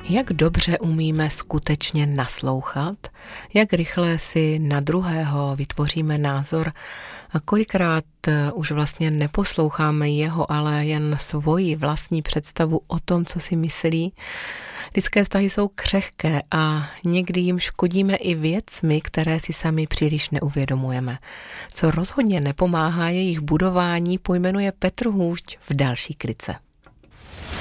Jak dobře umíme skutečně naslouchat, jak rychle si na druhého vytvoříme názor a kolikrát už vlastně neposloucháme jeho, ale jen svoji vlastní představu o tom, co si myslí. Lidské vztahy jsou křehké a někdy jim škodíme i věcmi, které si sami příliš neuvědomujeme. Co rozhodně nepomáhá jejich budování, pojmenuje Petr Hůšť v další klice.